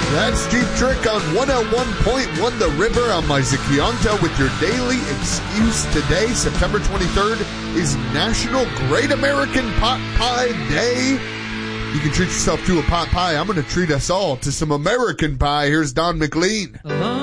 That's Cheap Trick on 101.1 The River. I'm Isaac Kionta with your daily excuse today. September 23rd is National Great American Pot Pie Day. You can treat yourself to a pot pie. I'm going to treat us all to some American pie. Here's Don McLean.